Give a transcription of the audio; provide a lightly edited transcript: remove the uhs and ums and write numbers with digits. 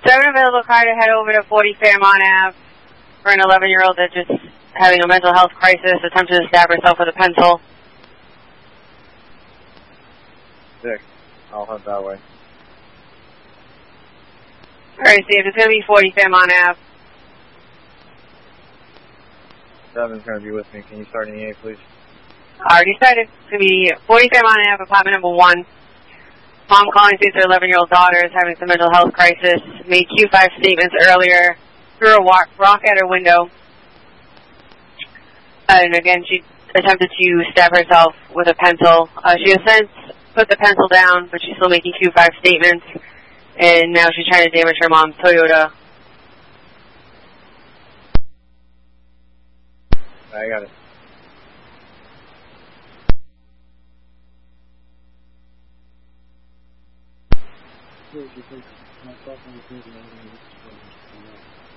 7 available car to head over to 40 Fairmont Ave for an 11-year-old that's just having a mental health crisis, attempted to stab herself with a pencil. 6. I'll head that way. Alright, Steve, it's going to be 40 Fairmont Ave. 7's going to be with me. Can you start in EA, please? Already started. It's going to be 40 Fairmont Ave, apartment number 1. Mom calling states her 11-year-old daughter is having some mental health crisis. Made Q5 statements earlier. Threw a rock at her window. And again, she attempted to stab herself with a pencil. She has since put the pencil down, but she's still making Q5 statements. And now she's trying to damage her mom's Toyota. I got it.